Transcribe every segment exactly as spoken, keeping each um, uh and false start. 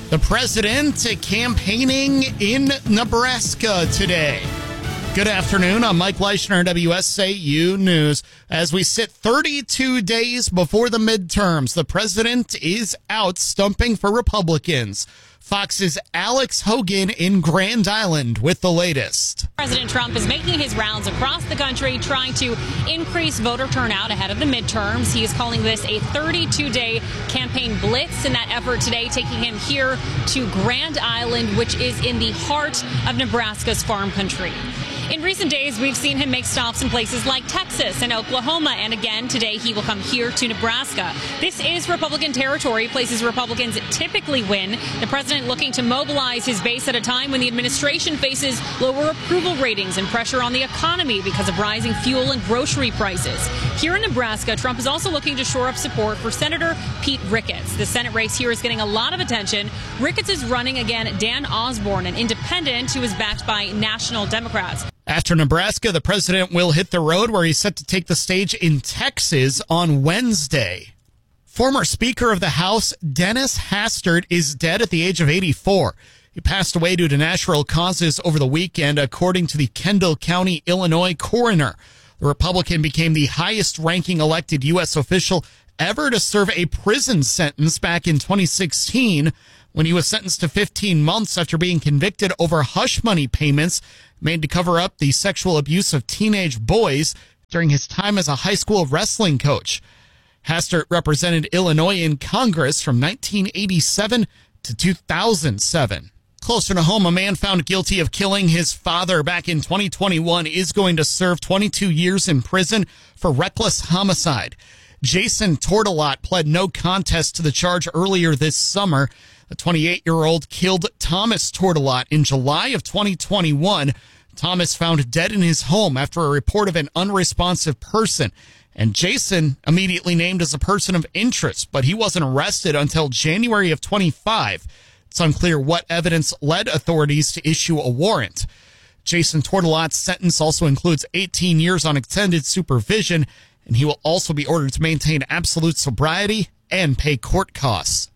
The president campaigning in Nebraska today. Good afternoon. I'm Mike Leishner, W S A U News. As we sit thirty-two days before the midterms, the president is out stumping for Republicans. Fox's Alex Hogan in Grand Island with the latest. President Trump is making his rounds across the country, trying to increase voter turnout ahead of the midterms. He is calling this a thirty-two day campaign blitz. In that effort today, taking him here to Grand Island, which is in the heart of Nebraska's farm country. In recent days, we've seen him make stops in places like Texas and Oklahoma, and again today he will come here to Nebraska. This is Republican territory, places Republicans typically win. The president looking to mobilize his base at a time when the administration faces lower approval ratings and pressure on the economy because of rising fuel and grocery prices. Here in Nebraska, Trump is also looking to shore up support for Senator Pete Ricketts. The Senate race here is getting a lot of attention. Ricketts is running against Dan Osborne, an independent who is backed by national Democrats. After Nebraska, the president will hit the road where he's set to take the stage in Texas on Wednesday. Former Speaker of the House Dennis Hastert is dead at the age of eighty-four. He passed away due to natural causes over the weekend, according to the Kendall County, Illinois coroner. The Republican became the highest-ranking elected U S official ever to serve a prison sentence back in twenty sixteen, when he was sentenced to fifteen months after being convicted over hush money payments made to cover up the sexual abuse of teenage boys during his time as a high school wrestling coach. Hastert represented Illinois in Congress from nineteen eighty-seven to two thousand seven. Closer to home, a man found guilty of killing his father back in twenty twenty-one is going to serve twenty-two years in prison for reckless homicide. Jason Tortolot pled no contest to the charge earlier this summer. The twenty-eight-year-old killed Thomas Tortolot in July of twenty twenty-one. Thomas found dead in his home after a report of an unresponsive person. And Jason immediately named as a person of interest, but he wasn't arrested until January of twenty-five. It's unclear what evidence led authorities to issue a warrant. Jason Tortolot's sentence also includes eighteen years on extended supervision, and he will also be ordered to maintain absolute sobriety and pay court costs.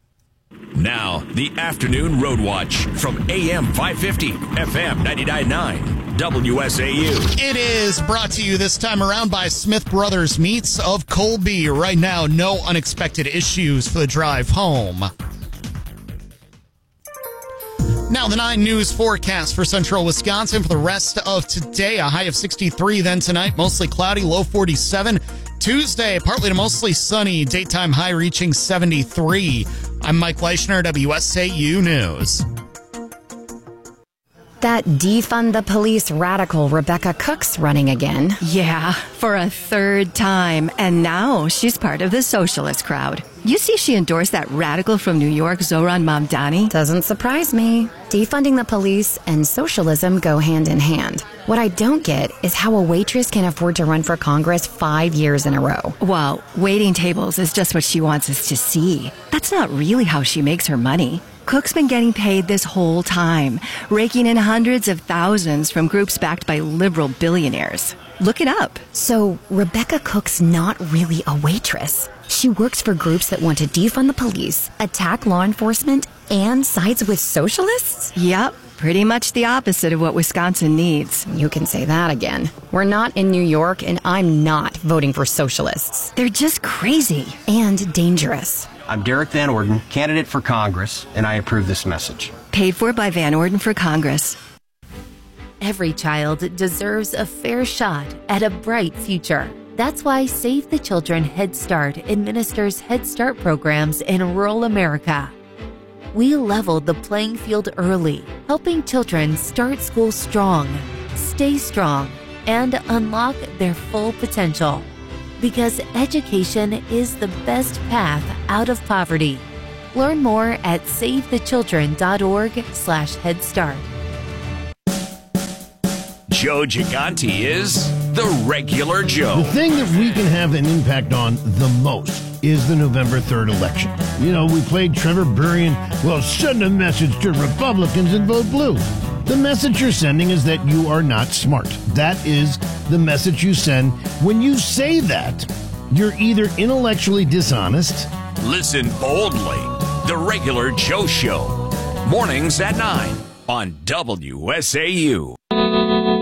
Now, the Afternoon Road Watch from A M five fifty, F M ninety-nine point nine, W S A U. It is brought to you this time around by Smith Brothers Meats of Colby. Right now, no unexpected issues for the drive home. Now, the nine News forecast for central Wisconsin for the rest of today. A high of sixty-three, then tonight, mostly cloudy, low forty-seven. Tuesday, partly to mostly sunny, daytime high reaching seventy-three. I'm Mike Leishner, W S A U News. That defund the police radical Rebecca Cook's running again. Yeah, for a third time. And now she's part of the socialist crowd. You see she endorsed that radical from New York, Zohran Mamdani? Doesn't surprise me. Defunding the police and socialism go hand in hand. What I don't get is how a waitress can afford to run for Congress five years in a row. Well, waiting tables is just what she wants us to see. That's not really how she makes her money. Cook's been getting paid this whole time, raking in hundreds of thousands from groups backed by liberal billionaires. Look it up. So Rebecca Cook's not really a waitress. She works for groups that want to defund the police, attack law enforcement, and sides with socialists? Yep, pretty much the opposite of what Wisconsin needs. You can say that again. We're not in New York, and I'm not voting for socialists. They're just crazy. And dangerous. I'm Derek Van Orden, candidate for Congress, and I approve this message. Paid for by Van Orden for Congress. Every child deserves a fair shot at a bright future. That's why Save the Children Head Start administers Head Start programs in rural America. We leveled the playing field early, helping children start school strong, stay strong, and unlock their full potential. Because education is the best path out of poverty. Learn more at savethechildren.org slash Head Start. Joe Gigante is the regular Joe. The thing that we can have an impact on the most is the November third election. You know, we played Trevor Burrian, well, send a message to Republicans and vote blue. The message you're sending is that you are not smart. That is the message you send when you say that. You're either intellectually dishonest. Listen boldly. The Regular Joe Show. Mornings at nine on W S A U.